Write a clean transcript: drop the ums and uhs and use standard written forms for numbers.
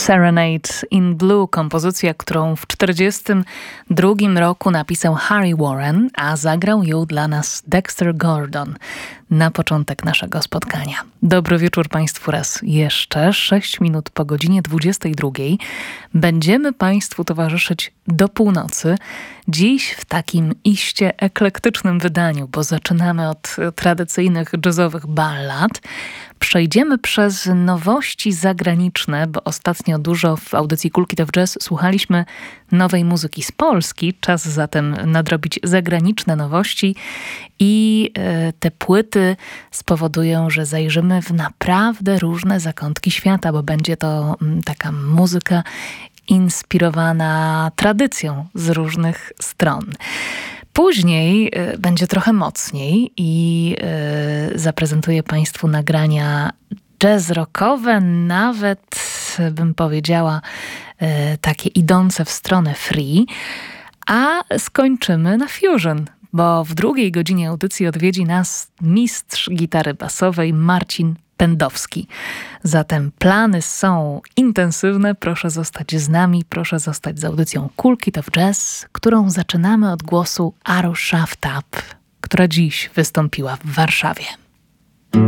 Serenade in Blue, kompozycja, którą w 1942 roku napisał Harry Warren, a zagrał ją dla nas Dexter Gordon na początek naszego spotkania. Dobry wieczór Państwu raz jeszcze. 6 minut po godzinie 22. Będziemy Państwu towarzyszyć do północy. Dziś w takim iście eklektycznym wydaniu, bo zaczynamy od tradycyjnych jazzowych ballad. Przejdziemy przez nowości zagraniczne, bo ostatnio dużo w audycji Cool Kid of Jazz słuchaliśmy nowej muzyki z Polski. Czas zatem nadrobić zagraniczne nowości i te płyty spowodują, że zajrzymy w naprawdę różne zakątki świata, bo będzie to taka muzyka inspirowana tradycją z różnych stron. Później będzie trochę mocniej i zaprezentuję Państwu nagrania jazz rockowe, nawet bym powiedziała takie idące w stronę free, a skończymy na fusion, bo w drugiej godzinie audycji odwiedzi nas mistrz gitary basowej Marcin Pędowski. Zatem plany są intensywne. Proszę zostać z nami, proszę zostać z audycją Cool Kid of Jazz, którą zaczynamy od głosu Aru Shaftab, która dziś wystąpiła w Warszawie.